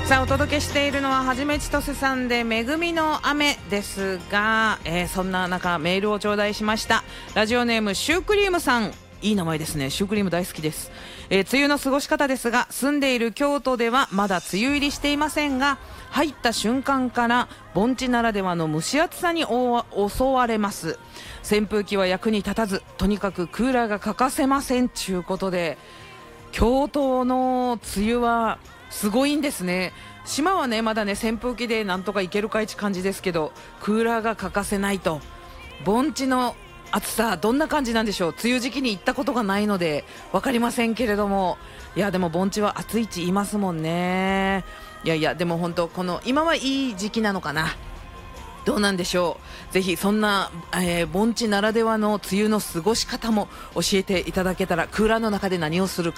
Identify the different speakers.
Speaker 1: さあお届けしているのははじめちとせさんで恵みの雨ですが、そんな中メールを頂戴しました。ラジオネームシュークリームさん、いい名前ですね。シュークリーム大好きです。梅雨の過ごし方ですが、住んでいる京都ではまだ梅雨入りしていませんが、入った瞬間から盆地ならではの蒸し暑さに襲われます。扇風機は役に立たず、とにかくクーラーが欠かせませんということで、京都の梅雨はすごいんですね。島はねまだね扇風機でなんとかいけるかいち感じですけど、クーラーが欠かせないと。盆地の暑さどんな感じなんでしょう。梅雨時期に行ったことがないので分かりませんけれども、いやでも盆地は暑い地いますもんね。いやでも本当この今はいい時期なのかな、どうなんでしょう。ぜひそんな、盆地ならではの梅雨の過ごし方も教えていただけたら、クーラーの中で何をするか